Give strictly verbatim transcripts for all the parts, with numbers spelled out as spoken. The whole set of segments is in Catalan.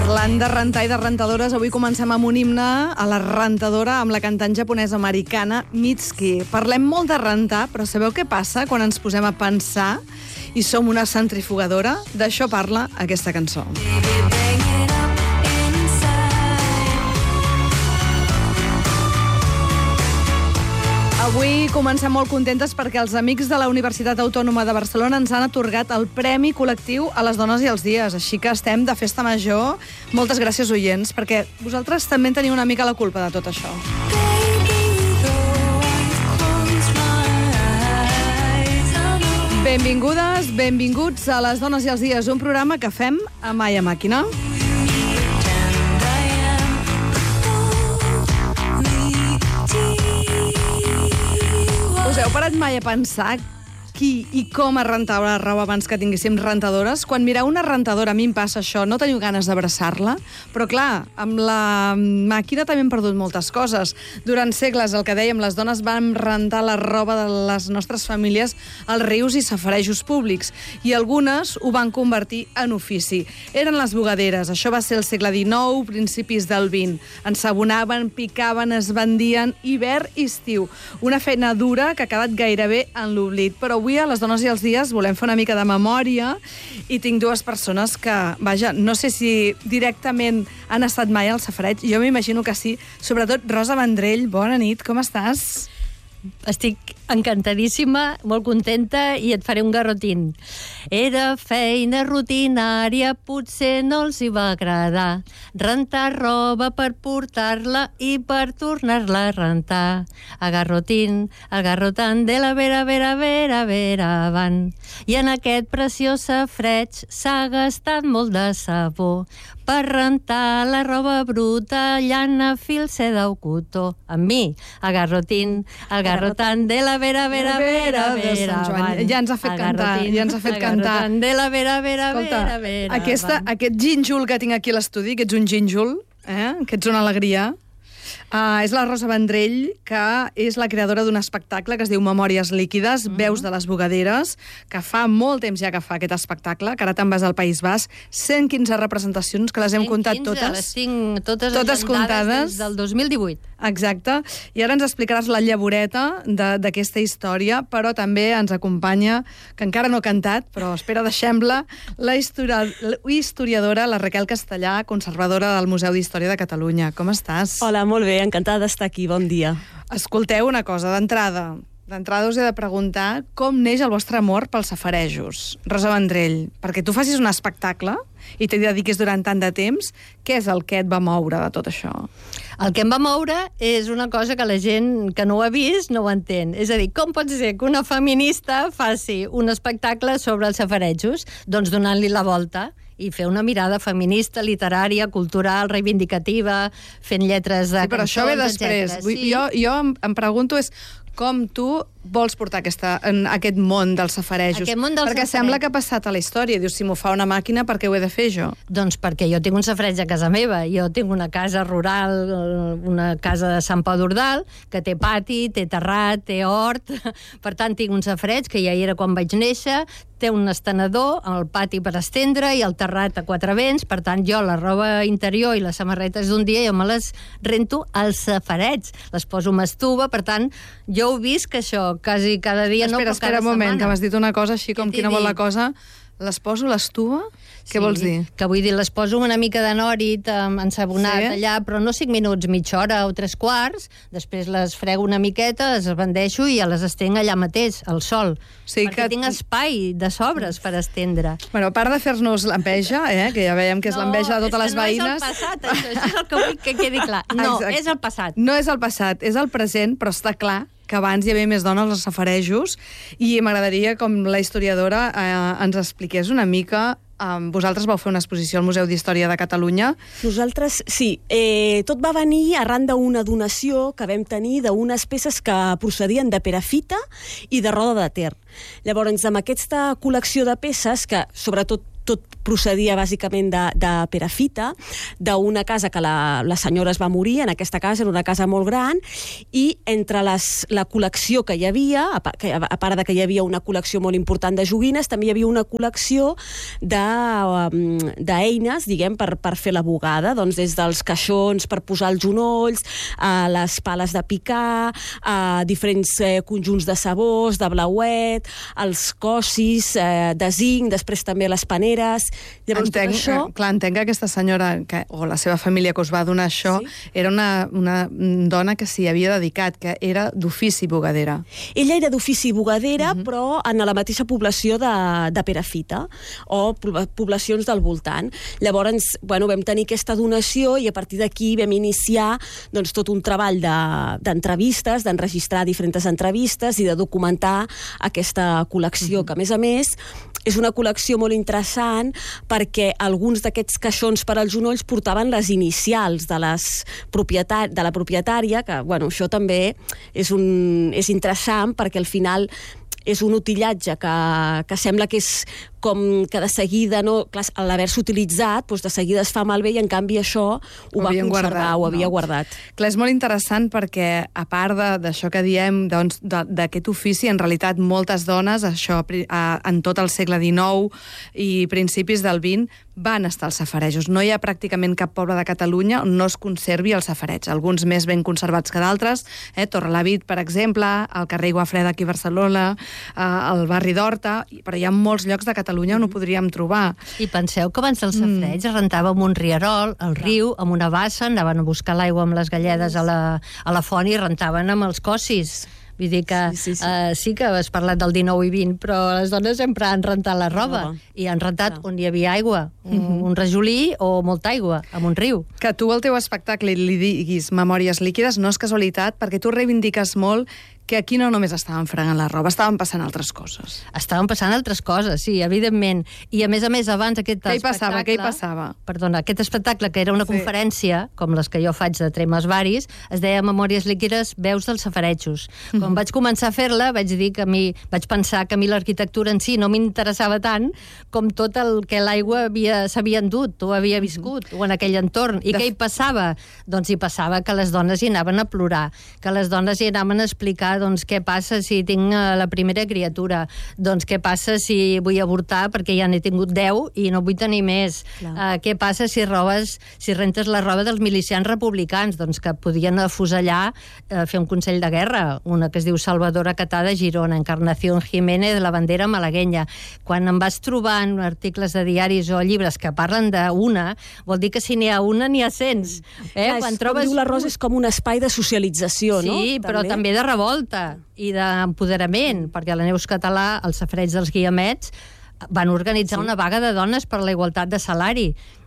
Parlant de rentar i de rentadores, avui comencem amb un himne a la rentadora amb la cantant japonesa americana Mitski. Parlem molt de rentar, però sabeu què passa quan ens posem a pensar i som una centrifugadora? D'això parla aquesta cançó. Avui comencem molt contentes perquè els amics de la Universitat Autònoma de Barcelona ens han atorgat el Premi Col·lectiu a les Dones i els Dies. Així que estem de festa major. Moltes gràcies, oients, perquè vosaltres també en teniu una mica la culpa de tot això. Benvingudes, benvinguts a les Dones i els Dies, un programa que fem a Maya Màquina. Us heu parat mai a pensar qui i com es rentava la roba abans que tinguéssim rentadores? Quan mireu una rentadora, a mi em passa això, no teniu ganes d'abraçar-la, però clar, amb la màquina també hem perdut moltes coses. Durant segles, el que dèiem, les dones vam rentar la roba de les nostres famílies als rius i safarejos públics, i algunes ho van convertir en ofici. Eren les bugaderes, això va ser el segle dinou, principis del vint. Ensabonaven, picaven, es vendien hivern i estiu. Una feina dura que ha quedat gairebé en l'oblit, però avui a les Dones i els Dies volem fer una mica de memòria i tinc dues persones que, vaja, no sé si directament han estat mai al safareig, jo m'imagino que sí, sobretot Rosa Vendrell, bona nit, com estàs? Estic encantadíssima, molt contenta, i et faré un garrotín. Era feina rutinària, potser no els hi va agradar. Rentar roba per portar-la i per tornar-la a rentar. A garrotín, a garrotant de la vera, vera, vera, vera, van. I en aquest preciós safareig s'ha gastat molt de sabó per rentar la roba bruta, llana, fil, seda o cotó. Amb mi, a garrotín, a garrotant de la vera, vera, vera, vera, van. Ja ens ha fet cantar, ja ens ha fet cantar. De la vera, vera, Escolta, vera, vera, aquesta, aquest gínjol que tinc aquí a l'estudi, que ets un gínjol, eh? Que ets una alegria, Uh, és la Rosa Vendrell, que és la creadora d'un espectacle que es diu Memòries líquides, mm-hmm. Veus de les bugaderes, que fa molt temps ja que fa aquest espectacle, que ara te'n vas al País Basc, cent quinze representacions, que les hem comptat totes. Les tinc totes, totes comptades des del dos mil divuit. Exacte. I ara ens explicaràs la llavoreta d'aquesta història, però també ens acompanya, que encara no ha cantat, però espera, deixem-la, la historiadora, la Raquel Castellà, conservadora del Museu d'Història de Catalunya. Com estàs? Hola, molt bé, encantada d'estar aquí, bon dia. Escolteu una cosa, d'entrada, d'entrada us he de preguntar com neix el vostre amor pels safarejos. Rosa Vendrell, perquè tu facis un espectacle i t'hi dediquis durant tant de temps, què és el que et va moure de tot això? El que em va moure és una cosa que la gent que no ho ha vist no ho entén. És a dir, com pot ser que una feminista faci un espectacle sobre els safarejos? Doncs donant-li la volta i fer una mirada feminista, literària, cultural, reivindicativa, fent lletres de sí, però cançons, això ve després. etcètera. Sí. Jo, jo em, em pregunto és com tu vols portar aquesta, en aquest món dels safarejos. Aquest món dels perquè safarejos. Sembla que ha passat a la història. Dius, si m'ho fa una màquina, per què ho he de fer jo? Doncs perquè jo tinc un safareig a casa meva. Jo tinc una casa rural, una casa de Sant Pau d'Ordal, que té pati, té terrat, té hort. Per tant, tinc un safareig, que ja hi era quan vaig néixer, té un estenedor, el pati per estendre i el terrat a quatre vents. Per tant, jo la roba interior i les samarretes d'un dia jo me les rento al safareig. Les poso amb estuva, per tant, jo ho visc això quasi cada dia. Espera, no, però espera cada un moment, setmana. que m'has dit una cosa així com quina vol la cosa. Les poso a l'estuva? Què Sí, vols dir? que vull dir, les poso una mica de nòrit um, ensabonat Sí? allà, però no cinc minuts, mitja hora o tres quarts, després les frego una miqueta, les bandeixo i ja les estenc allà mateix, al sol, Sí, perquè que- tinc espai de sobres per estendre. Bueno, a part de fer-nos l'enveja, eh, que ja veiem que és l'enveja de totes les veïnes... No, és que no és el passat, això, això és el que vull que quedi clar. No, Exacte. és el passat. No és el passat, és el present, però està clar que abans hi havia més dones als safarejos i m'agradaria, com la historiadora, eh, ens expliqués una mica. Eh, vosaltres vau fer una exposició al Museu d'Història de Catalunya. Nosaltres, sí, eh, tot va venir arran d'una donació que vam tenir d'unes peces que procedien de Perafita i de Roda de Ter. Llavors, amb aquesta col·lecció de peces, que sobretot tot procedia bàsicament de, de Perafita, d'una casa que la, la senyora es va morir, en aquesta casa, era una casa molt gran, i entre les, la col·lecció que hi havia, a, que, a part de que hi havia una col·lecció molt important de joguines, també hi havia una col·lecció d'eines, de, diguem, per, per fer la bugada, doncs des dels caixons per posar els genolls, a les pales de picar, a diferents eh, conjunts de sabors, de blauet, els cossis eh, de zinc, després també les paneres. Llavors, entenc, tot això... Clar, entenc que aquesta senyora, que, o la seva família que us va donar això, sí? Era una, una dona que s'hi havia dedicat, que era d'ofici bugadera. Ella era d'ofici bugadera, uh-huh. però en la mateixa població de, de Perafita, o poblacions del voltant. Llavors, bueno, vam tenir aquesta donació i a partir d'aquí vam iniciar doncs, tot un treball d'entrevistes, de, d'enregistrar diferents entrevistes i de documentar aquesta col·lecció, uh-huh. que a més a més és una col·lecció molt interessant perquè alguns d'aquests caixons per als genolls portaven les inicials de, les propietar de la propietària, que bueno, això també és, un, és interessant perquè al final és un utillatge que, que sembla que és com que de seguida, no, clar, a l'haver-se utilitzat, doncs de seguida es fa malbé i en canvi això ho, ho va conservar, guardat, ho havia no? guardat. Clar, és molt interessant perquè, a part d'això que diem, doncs, d'aquest ofici, en realitat moltes dones, això en tot el segle dinou i principis del vint, van estar als safarejos. No hi ha pràcticament cap poble de Catalunya on no es conservi el safareig. Alguns més ben conservats que d'altres, eh? Torrelavit, per exemple, el carrer Iguafreda aquí a Barcelona, eh, el barri d'Horta, però hi ha molts llocs de Catalunya on ho podríem trobar. I penseu que abans del safareig mm. es rentava amb un rierol, al riu, amb una bassa, anaven a buscar l'aigua amb les galledes a la, a la font i rentaven amb els cossis. Vull dir que sí, sí, sí. Uh, sí que has parlat del dinou i vint, però les dones sempre han rentat la roba. No, i han rentat no. on hi havia aigua, un, mm-hmm. un rajolí o molta aigua, amb un riu. Que tu al teu espectacle li diguis memòries líquides no és casualitat, perquè tu reivindiques molt que aquí no només estaven fregant la roba, estaven passant altres coses. Estaven passant altres coses, sí, evidentment. I a més a més, abans aquest què espectacle... Què hi passava? Què hi passava? Perdona, aquest espectacle, que era una sí. conferència, com les que jo faig de Tremes Varis, es deia Memòries líquides, veus dels safarejos. Mm-hmm. Quan vaig començar a fer-la, vaig dir que a mi, vaig pensar que a mi l'arquitectura en si no m'interessava tant com tot el que l'aigua s'havia endut, o havia viscut, mm-hmm. o en aquell entorn. I de... què hi passava? Doncs hi passava que les dones hi anaven a plorar, que les dones hi anaven a explicar doncs què passa si tinc la primera criatura, doncs què passa si vull avortar perquè ja n'he tingut deu i no vull tenir més, uh, què passa si robes, si rentes la roba dels milicians republicans, doncs que podien afusellar, uh, fer un consell de guerra, una que es diu Salvador Acatá de Girona, Encarnación Jiménez de la bandera malaguenya. Quan em vas trobar en articles de diaris o llibres que parlen d'una, vol dir que si n'hi ha una n'hi ha cents. Eh? Clar, Quan trobes... Com diu la Rosa, és com un espai de socialització, sí, no? Sí, però també de revolta i d'empoderament, perquè a la Neus Català, els safareigs dels Guiamets, van organitzar sí. una vaga de dones per la igualtat de salari.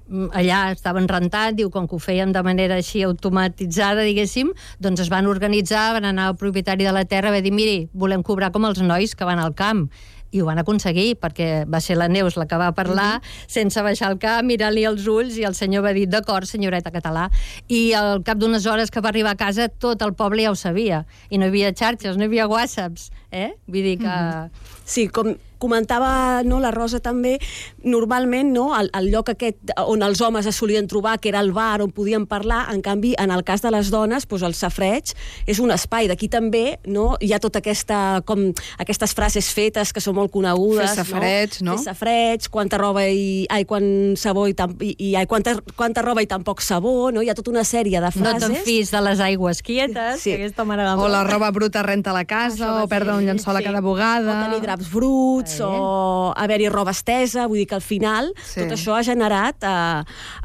Allà estaven rentant, diu, com que ho feien de manera així automatitzada, diguéssim, doncs es van organitzar, van anar al propietari de la terra i va dir, miri, volem cobrar com els nois que van al camp. I ho van aconseguir, perquè va ser la Neus la que va parlar, mm-hmm. sense baixar el cap, mirant-li els ulls, i el senyor va dir, d'acord, senyoreta Català. I al cap d'unes hores que va arribar a casa, tot el poble ja ho sabia. I no hi havia xarxes, no hi havia whatsapps, eh? Vull dir que... Mm-hmm. Sí, com comentava no, la Rosa també, normalment no, el, el lloc aquest on els homes es solien trobar, que era el bar on podien parlar, en canvi, en el cas de les dones, doncs el safareig és un espai. D'aquí també no, hi ha tota aquesta, com, aquestes frases fetes que són molt conegudes. Fer safareig, no? no? Fer safareig, quanta roba i... Ai, quan sabó i... Tam, i, i ai, quanta, quanta roba i tan poc sabó, no? Hi ha tota una sèrie de frases. No te'n fis de les aigües quietes, sí. que aquesta m'agrada molt. O la roba bruta renta la casa, o perdre un llençol sí. a cada bugada. O tenir draps bruts, eh? o haver-hi roba estesa, vull dir que al final sí. tot això ha generat uh,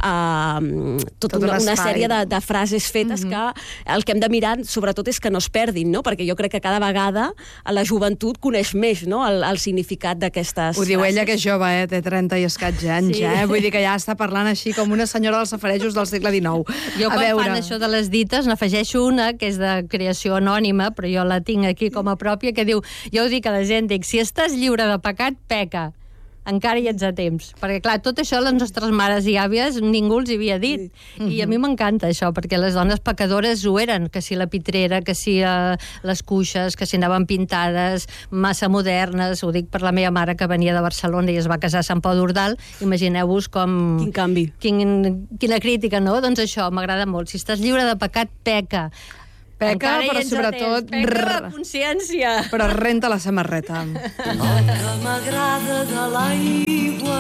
uh, tota una, una sèrie de, de frases fetes mm-hmm. que el que hem de mirar sobretot és que no es perdin, no? Perquè jo crec que cada vegada la joventut coneix més no? el, el significat d'aquestes frases. Ho diu ella que és jove, eh? Té trenta i escaig anys, sí. eh? Vull dir que ja està parlant així com una senyora dels safarejos del segle dinou. Jo a quan veure... fan això de les dites n'afegeixo una que és de creació anònima, però jo la tinc aquí com a pròpia, que diu, jo ho dic a la gent, dic, si estàs lliure de pecat, peca. encara hi ets a temps. Perquè, clar, tot això les nostres mares i àvies ningú els hi havia dit. Mm-hmm. I a mi m'encanta això, perquè les dones pecadores ho eren, que si la pitrera, que si uh, les cuixes, que si anaven pintades, massa modernes, ho dic per la meva mare que venia de Barcelona i es va casar a Sant Pau d'Ordal, imagineu-vos com... Quin canvi. Quin, quina crítica, no? Doncs això, m'agrada molt. Si estàs lliure de pecat, peca. Peca, però sobretot... Peca la consciència. Però renta la samarreta. El que m'agrada de l'aigua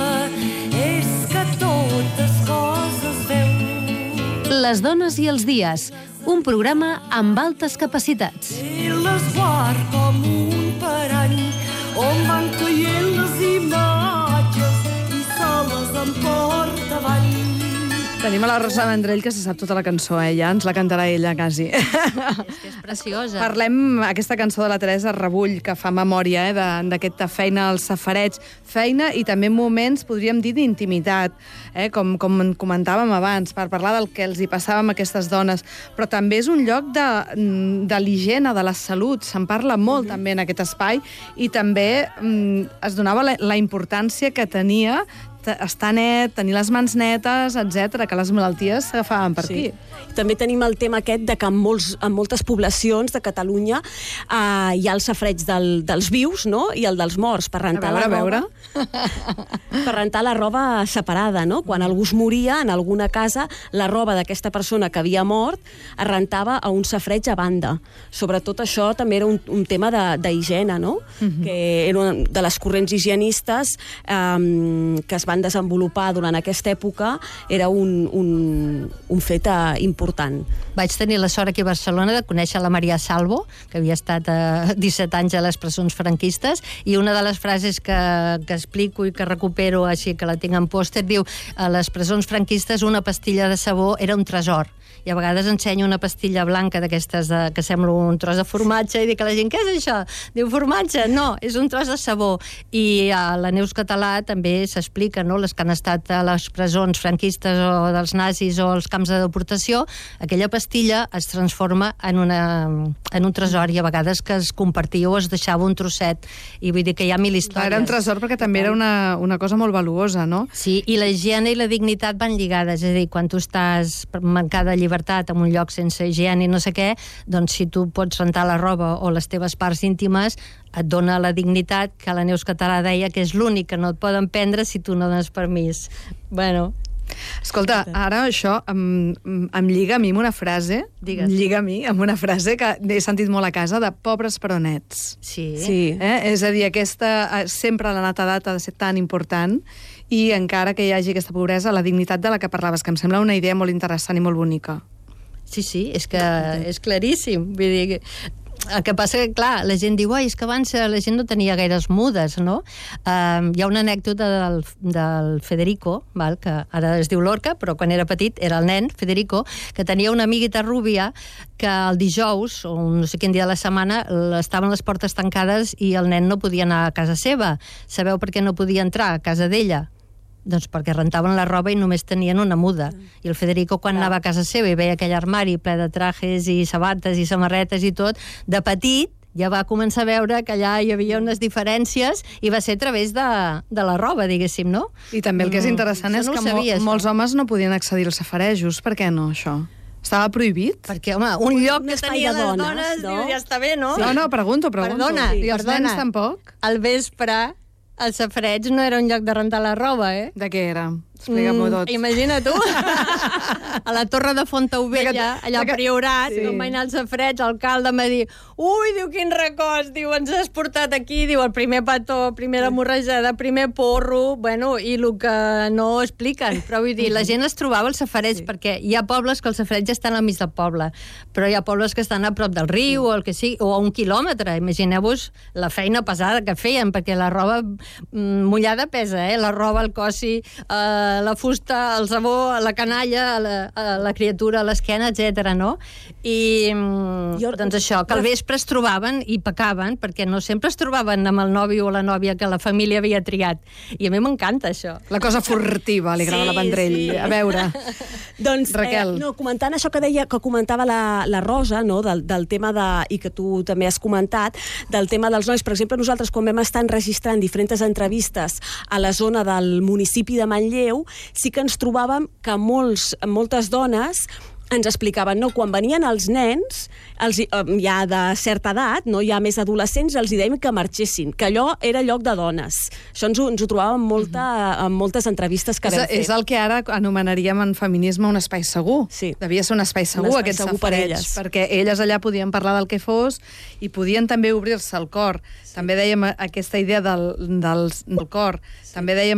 és que totes coses veu. Les dones i els dies, un programa amb altes capacitats. I les guard com un parany on van caient les imatges i se les emporta avall. Tenim a la Rosa Vendrell, que se sap tota la cançó, eh? Ja ens la cantarà ella, quasi. És que és preciosa. Parlem aquesta cançó de la Teresa Rebull, que fa memòria eh, d'aquesta feina als safarets. Feina i també moments, podríem dir, d'intimitat, eh? com, com comentàvem abans, per parlar del que els hi passava amb aquestes dones. Però també és un lloc de, de l'higiene, de la salut. Se'n parla molt, mm-hmm. també, en aquest espai. I també mm, es donava la, la importància que tenia estar net, tenir les mans netes, etcètera, que les malalties s'agafaven per sí. aquí. També tenim el tema aquest de que en, molts, en moltes poblacions de Catalunya eh, hi ha el safareig del, dels vius, no?, i el dels morts, per rentar a veure, la roba. A veure. Per rentar la roba separada, no? Quan algú es moria, en alguna casa, la roba d'aquesta persona que havia mort es rentava a un safareig a banda. Sobretot això també era un, un tema d'higiene, no? Uh-huh. Que era una de les corrents higienistes eh, que es van desenvolupar durant aquesta època, era un, un, un fet uh, important. Vaig tenir la sort aquí a Barcelona de conèixer la Maria Salvo, que havia estat uh, disset anys a les presons franquistes, i una de les frases que, que explico i que recupero així, que la tinc en pòster, diu: a les presons franquistes una pastilla de sabó era un tresor. I a vegades ensenyo una pastilla blanca d'aquestes de, que sembla un tros de formatge i dic a la gent: què és això? Diu: formatge? No, és un tros de sabó. I a la Neus Català també s'explica, no?, les que han estat a les presons franquistes o dels nazis o als camps de deportació, aquella pastilla es transforma en, una, en un tresor, i a vegades que es compartia o es deixava un trosset, i vull dir que hi ha mil històries. Era un tresor perquè també era una, una cosa molt valuosa, no? Sí, i la higiene i la dignitat van lligades, és a dir, quan tu estàs mancada de llibertat en un lloc sense higiene i no sé què, doncs si tu pots rentar la roba o les teves parts íntimes, et dona la dignitat que la Neus Català deia que és l'únic que no et poden prendre si tu no dones permís. Bueno... Escolta, ara això em, em lliga a mi amb una frase, Digues. em lliga a mi amb una frase que he sentit molt a casa, de pobres però nets. Sí. Sí. Eh? És a dir, aquesta, sempre la netedat ha de ser tan important, i encara que hi hagi aquesta pobresa, la dignitat de la que parlaves, que em sembla una idea molt interessant i molt bonica. Sí, sí, és que és claríssim. Vull dir, el que passa que, clar, la gent diu: oi, és que abans la gent no tenia gaires mudes, no? Uh, hi ha una anècdota del, del Federico, val, que ara es diu Lorca, però quan era petit era el nen, Federico, que tenia una amiguita rúbia que el dijous, o no sé quin dia de la setmana, estaven les portes tancades i el nen no podia anar a casa seva. Sabeu per què no podia entrar a casa d'ella? Doncs perquè rentaven la roba i només tenien una muda. I el Federico, quan anava a casa seva i veia aquell armari ple de trajes i sabates i samarretes i tot, de petit ja va començar a veure que allà hi havia unes diferències, i va ser a través de, de la roba, diguéssim, no? I també el que és interessant Mm, és no que ho sabia, mo molts homes no podien accedir als safarejos. Per què no, això? Estava prohibit? Perquè, home, un lloc Un que espai tenia de les dones, dones, no? diu, ja està bé, no? No, no, pregunto, pregunto. Perdona, I els perdona. nens tampoc? Al vespre, el safareig no era un lloc de rentar la roba, eh? De què era? Explica-m'ho tot. Imagina tu, a la Torre de Fontaubella, allà al Priorat, Sí. sí. Com va anar al safareig, l'alcalde em va dir: ui, diu, quin records, diu, ens has portat aquí, diu, el primer petó, primera hemorrajada, primer porro, bueno, i el que no expliquen. Però vull dir, la gent es trobava al safareig, sí. perquè hi ha pobles que el safareig estan al mig del poble, però hi ha pobles que estan a prop del riu, o el que sigui, o a un quilòmetre. Imagineu-vos la feina pesada que feien, perquè la roba mm, mullada pesa, eh? La roba, el cossi, eh, la fusta, el sabó, la canalla, la, la criatura, l'esquena, etcètera, no? I, jo, doncs això, que al vespre es trobaven i pecaven, perquè no sempre es trobaven amb el nòvio o la nòvia que la família havia triat. I a mi m'encanta això. La cosa furtiva, li agrada Sí, la Vendrell. sí. A veure... Doncs, Raquel. Eh, no, comentant això que deia, que comentava la, la Rosa, no, del, del tema de, i que tu també has comentat, del tema dels nois. Per exemple, nosaltres, quan vam estar enregistrant diferents entrevistes a la zona del municipi de Manlleu, sí que ens trobàvem que molts, moltes dones ens explicaven, no, quan venien els nens, els, ja de certa edat, no, ja més adolescents, els hi dèiem que marxessin, que allò era lloc de dones. Això ens ho, ens ho trobàvem molta, uh-huh. en moltes entrevistes que és, vam fer. És el que ara anomenaríem en feminisme un espai segur. Sí. Devia ser un espai segur, un espai aquest segur per safareig, elles. perquè elles allà podien parlar del que fos i podien també obrir-se el cor. Sí. També dèiem aquesta idea del, del, del cor. Sí. També dèiem